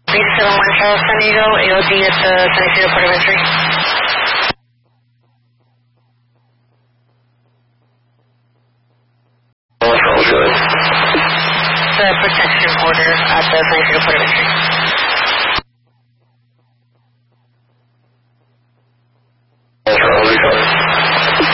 B71 Charles San Diego, AOD at the San Diego Port of Entry. What's all good? The protection order at the San Diego Port of Entry.